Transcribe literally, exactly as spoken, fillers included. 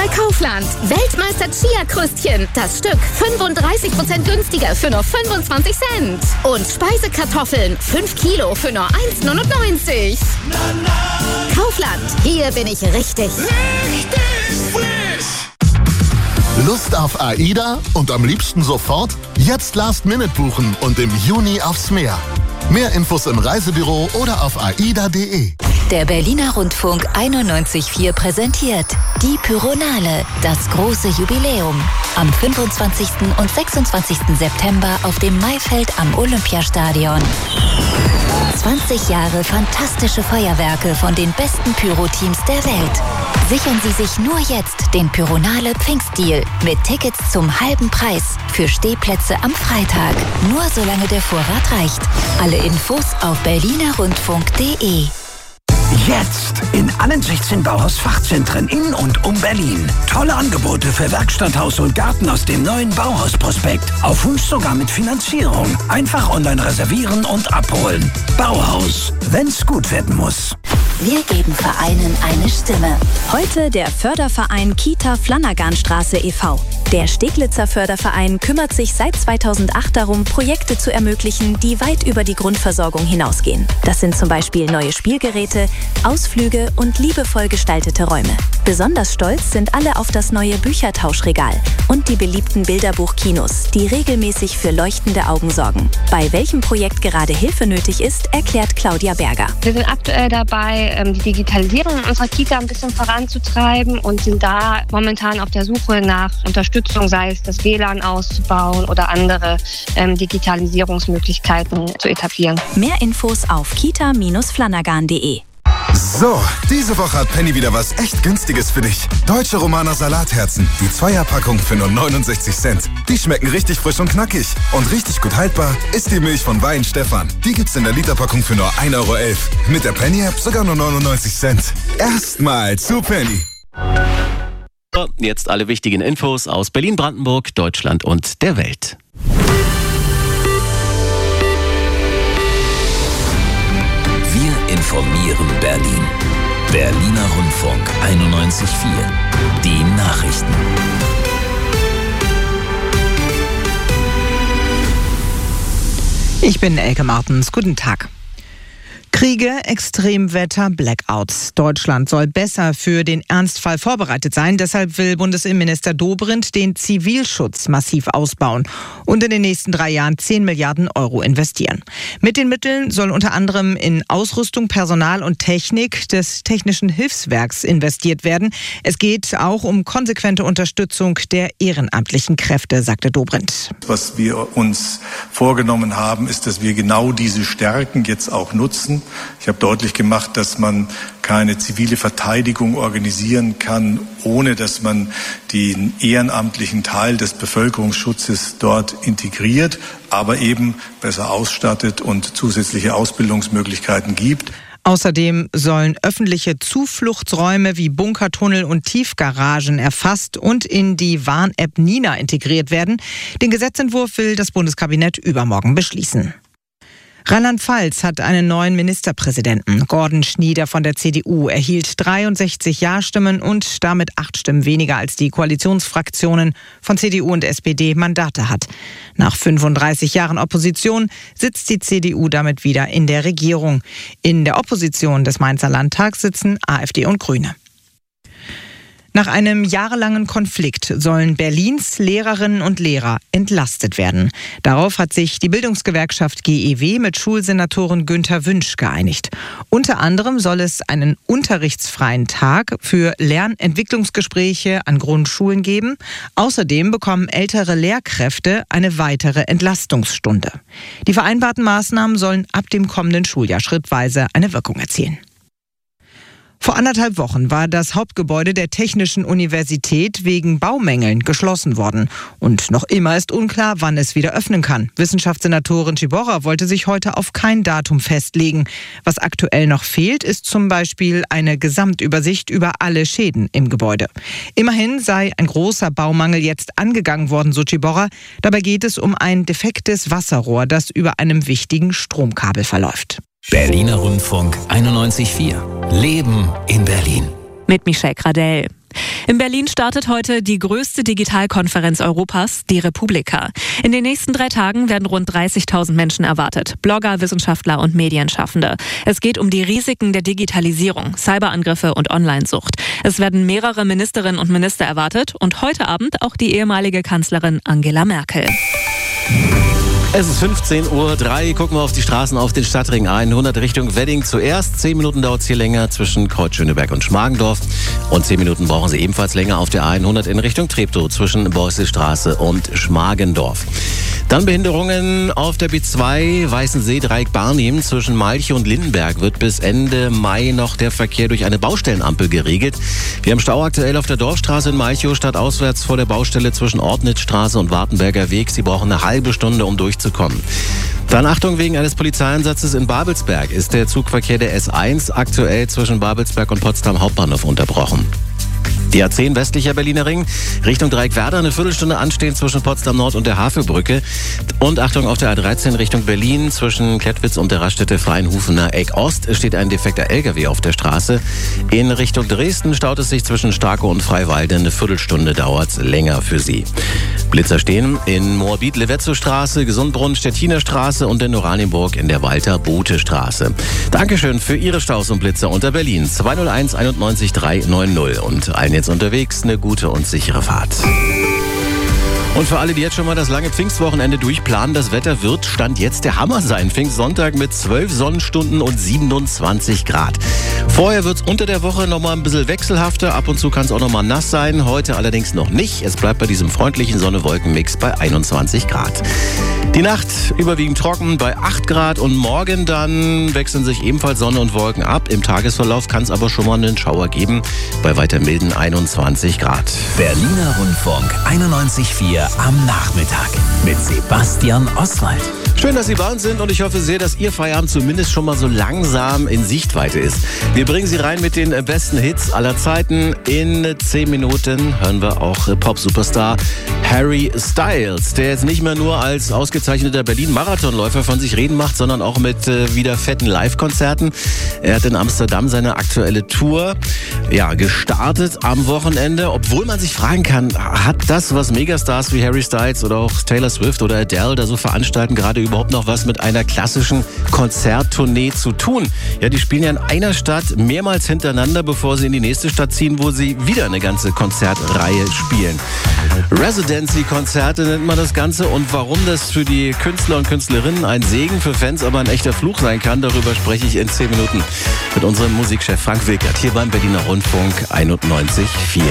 Bei Kaufland. Weltmeister Chia-Krüstchen. Das Stück fünfunddreißig Prozent günstiger für nur fünfundzwanzig Cent. Und Speisekartoffeln. fünf Kilo für nur eins Komma neunundneunzig. Kaufland. Hier bin ich richtig. Richtig frisch. Lust auf AIDA und am liebsten sofort? Jetzt Last Minute buchen und im Juni aufs Meer. Mehr Infos im Reisebüro oder auf aida punkt de. Der Berliner Rundfunk einundneunzig Komma vier präsentiert die Pyronale, das große Jubiläum. Am fünfundzwanzigsten und sechsundzwanzigsten September auf dem Maifeld am Olympiastadion. zwanzig Jahre fantastische Feuerwerke von den besten Pyro-Teams der Welt. Sichern Sie sich nur jetzt den Pyronale Pfingstdeal mit Tickets zum halben Preis für Stehplätze am Freitag. Nur solange der Vorrat reicht. Alle Infos auf berliner rundfunk punkt de. Jetzt in allen sechzehn Bauhaus-Fachzentren in und um Berlin. Tolle Angebote für Werkstatt, Haus und Garten aus dem neuen Bauhaus-Prospekt. Auf Wunsch sogar mit Finanzierung. Einfach online reservieren und abholen. Bauhaus, wenn's gut werden muss. Wir geben Vereinen eine Stimme. Heute der Förderverein Kita Flanaganstraße e V Der Steglitzer Förderverein kümmert sich seit zweitausendacht darum, Projekte zu ermöglichen, die weit über die Grundversorgung hinausgehen. Das sind zum Beispiel neue Spielgeräte, Ausflüge und liebevoll gestaltete Räume. Besonders stolz sind alle auf das neue Büchertauschregal und die beliebten Bilderbuchkinos, die regelmäßig für leuchtende Augen sorgen. Bei welchem Projekt gerade Hilfe nötig ist, erklärt Claudia Berger. Wir sind aktuell dabei, die Digitalisierung in unserer Kita ein bisschen voranzutreiben und sind da momentan auf der Suche nach Unterstützung, sei es das W L A N auszubauen oder andere ähm, Digitalisierungsmöglichkeiten zu etablieren. Mehr Infos auf kita Bindestrich flanagan punkt de. So, diese Woche hat Penny wieder was echt Günstiges für dich. Deutsche Romaner Salatherzen. Die Zweierpackung für nur neunundsechzig Cent. Die schmecken richtig frisch und knackig. Und richtig gut haltbar ist die Milch von Wein Stefan. Die gibt's in der Literpackung für nur ein Euro elf. Mit der Penny-App sogar nur neunundneunzig Cent. Erstmal zu Penny. So, jetzt alle wichtigen Infos aus Berlin, Brandenburg, Deutschland und der Welt. Wir informieren Berlin. Berliner Rundfunk einundneunzig Komma vier. Die Nachrichten. Ich bin Elke Martens. Guten Tag. Kriege, Extremwetter, Blackouts. Deutschland soll besser für den Ernstfall vorbereitet sein. Deshalb will Bundesinnenminister Dobrindt den Zivilschutz massiv ausbauen und in den nächsten drei Jahren zehn Milliarden Euro investieren. Mit den Mitteln soll unter anderem in Ausrüstung, Personal und Technik des Technischen Hilfswerks investiert werden. Es geht auch um konsequente Unterstützung der ehrenamtlichen Kräfte, sagte Dobrindt. Was wir uns vorgenommen haben, ist, dass wir genau diese Stärken jetzt auch nutzen. Ich habe deutlich gemacht, dass man keine zivile Verteidigung organisieren kann, ohne dass man den ehrenamtlichen Teil des Bevölkerungsschutzes dort integriert, aber eben besser ausstattet und zusätzliche Ausbildungsmöglichkeiten gibt. Außerdem sollen öffentliche Zufluchtsräume wie Bunkertunnel und Tiefgaragen erfasst und in die Warn-App Nina integriert werden. Den Gesetzentwurf will das Bundeskabinett übermorgen beschließen. Rheinland-Pfalz hat einen neuen Ministerpräsidenten. Gordon Schnieder von der C D U erhielt dreiundsechzig Ja-Stimmen und damit acht Stimmen weniger als die Koalitionsfraktionen von C D U und S P D Mandate hat. Nach fünfunddreißig Jahren Opposition sitzt die C D U damit wieder in der Regierung. In der Opposition des Mainzer Landtags sitzen AfD und Grüne. Nach einem jahrelangen Konflikt sollen Berlins Lehrerinnen und Lehrer entlastet werden. Darauf hat sich die Bildungsgewerkschaft G E W mit Schulsenatorin Günther Wünsch geeinigt. Unter anderem soll es einen unterrichtsfreien Tag für Lernentwicklungsgespräche an Grundschulen geben. Außerdem bekommen ältere Lehrkräfte eine weitere Entlastungsstunde. Die vereinbarten Maßnahmen sollen ab dem kommenden Schuljahr schrittweise eine Wirkung erzielen. Vor anderthalb Wochen war das Hauptgebäude der Technischen Universität wegen Baumängeln geschlossen worden. Und noch immer ist unklar, wann es wieder öffnen kann. Wissenschaftssenatorin Ciborra wollte sich heute auf kein Datum festlegen. Was aktuell noch fehlt, ist zum Beispiel eine Gesamtübersicht über alle Schäden im Gebäude. Immerhin sei ein großer Baumangel jetzt angegangen worden, so Ciborra. Dabei geht es um ein defektes Wasserrohr, das über einem wichtigen Stromkabel verläuft. Berliner Rundfunk einundneunzig Komma vier. Leben in Berlin. Mit Michelle Gradell. In Berlin startet heute die größte Digitalkonferenz Europas, die Republika. In den nächsten drei Tagen werden rund dreißigtausend Menschen erwartet. Blogger, Wissenschaftler und Medienschaffende. Es geht um die Risiken der Digitalisierung, Cyberangriffe und Onlinesucht. Es werden mehrere Ministerinnen und Minister erwartet und heute Abend auch die ehemalige Kanzlerin Angela Merkel. Es ist fünfzehn Uhr drei. Gucken wir auf die Straßen auf den Stadtring hundert Richtung Wedding. Zuerst zehn Minuten dauert es hier länger zwischen Kreuz-Schöneberg und Schmargendorf. Und zehn Minuten brauchen Sie ebenfalls länger auf der A hundert in Richtung Treptow zwischen Borstelstraße und Schmargendorf. Dann Behinderungen auf der B zwei Weißensee-Dreieck-Barnim zwischen Malchow und Lindenberg wird bis Ende Mai noch der Verkehr durch eine Baustellenampel geregelt. Wir haben Stau aktuell auf der Dorfstraße in Malchow, stadtauswärts vor der Baustelle zwischen Ortnitzstraße und Wartenberger Weg. Sie brauchen eine halbe Stunde, um durchzukommen. Dann Achtung, wegen eines Polizeieinsatzes in Babelsberg ist der Zugverkehr der S eins aktuell zwischen Babelsberg und Potsdam Hauptbahnhof unterbrochen. Die A zehn westlicher Berliner Ring Richtung Dreieckwerder eine Viertelstunde anstehen zwischen Potsdam Nord und der Havelbrücke. Und Achtung, auf der A dreizehn Richtung Berlin zwischen Klettwitz und der Raststätte Freienhufener Eck Ost steht ein defekter L K W auf der Straße. In Richtung Dresden staut es sich zwischen Starkow und Freiwalde. Eine Viertelstunde dauert es länger für Sie. Blitzer stehen in Moabit-Levetzow-Straße, Gesundbrunn, Stettiner Straße und in Oranienburg in der Walter-Bote-Straße. Dankeschön für Ihre Staus und Blitzer unter Berlin. zwei null eins einundneunzig dreihundertneunzig und allen jetzt unterwegs eine gute und sichere Fahrt. Und für alle, die jetzt schon mal das lange Pfingstwochenende durchplanen, das Wetter wird Stand jetzt der Hammer sein. Pfingstsonntag mit zwölf Sonnenstunden und siebenundzwanzig Grad. Vorher wird es unter der Woche noch mal ein bisschen wechselhafter. Ab und zu kann es auch noch mal nass sein. Heute allerdings noch nicht. Es bleibt bei diesem freundlichen Sonne-Wolken-Mix bei einundzwanzig Grad. Die Nacht überwiegend trocken bei acht Grad und morgen dann wechseln sich ebenfalls Sonne und Wolken ab. Im Tagesverlauf kann es aber schon mal einen Schauer geben bei weiter milden einundzwanzig Grad. Berliner Rundfunk einundneunzig Komma vier am Nachmittag mit Sebastian Oswald. Schön, dass Sie bei uns sind und ich hoffe sehr, dass Ihr Feierabend zumindest schon mal so langsam in Sichtweite ist. Wir bringen Sie rein mit den besten Hits aller Zeiten. In zehn Minuten hören wir auch Pop-Superstar Harry Styles, der jetzt nicht mehr nur als ausgezeichneter Berlin-Marathonläufer von sich reden macht, sondern auch mit äh, wieder fetten Live-Konzerten. Er hat in Amsterdam seine aktuelle Tour ja, gestartet am Wochenende, obwohl man sich fragen kann, hat das, was Megastars wie Harry Styles oder auch Taylor Swift oder Adele da so veranstalten, gerade überhaupt noch was mit einer klassischen Konzerttournee zu tun? Ja, die spielen ja in einer Stadt mehrmals hintereinander, bevor sie in die nächste Stadt ziehen, wo sie wieder eine ganze Konzertreihe spielen. Residency-Konzerte nennt man das Ganze und warum das für die Künstler und Künstlerinnen ein Segen, für Fans aber ein echter Fluch sein kann, darüber spreche ich in zehn Minuten mit unserem Musikchef Frank Wilkert hier beim Berliner Rundfunk einundneunzig Komma vier.